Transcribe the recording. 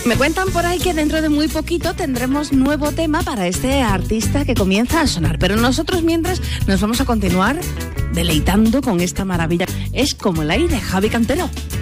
Me cuentan por ahí que dentro de muy poquito tendremos nuevo tema para este artista que comienza a sonar. Pero nosotros mientras nos vamos a continuar deleitando con esta maravilla. Es como el aire, Javi Cantero.